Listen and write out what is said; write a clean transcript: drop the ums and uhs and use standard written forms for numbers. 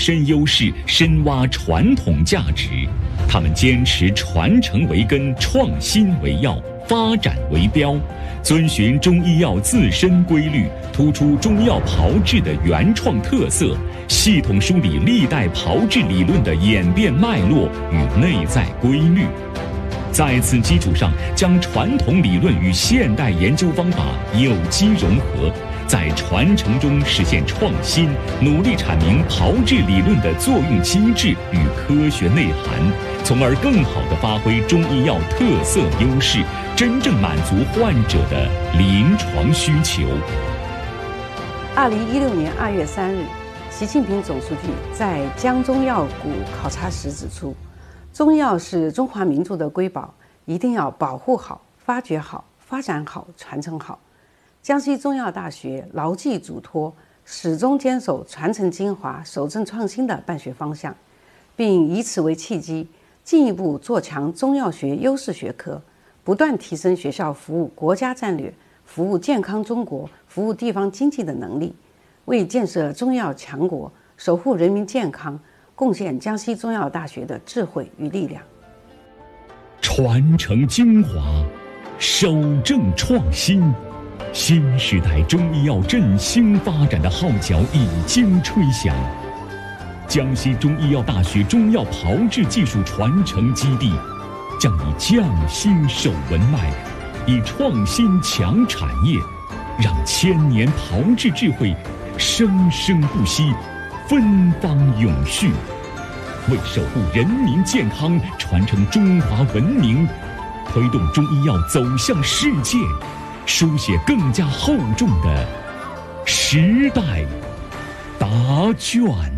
身优势，深挖传统价值。他们坚持传承为根，创新为要，发展为标，遵循中医药自身规律，突出中药炮制的原创特色，系统梳理历代炮制理论的演变脉络与内在规律。在此基础上，将传统理论与现代研究方法有机融合，在传承中实现创新，努力阐明炮制理论的作用机制与科学内涵，从而更好地发挥中医药特色优势，真正满足患者的临床需求。 2016年2月3日，习近平总书记在江中药股考察时指出，中药是中华民族的瑰宝，一定要保护好、发掘好、发展好、传承好。江西中药大学牢记嘱托，始终坚守传承精华、守正创新的办学方向，并以此为契机，进一步做强中药学优势学科，不断提升学校服务国家战略、服务健康中国、服务地方经济的能力，为建设中药强国、守护人民健康贡献江西中药大学的智慧与力量。 传承精华，守正创新，新时代中医药振兴发展的号角已经吹响。江西中医药大学中药炮制技术传承基地将以匠心守文脉，以创新强产业，让千年炮制智慧生生不息，芬芳永续，为守护人民健康、传承中华文明，推动中医药走向世界，书写更加厚重的时代答卷。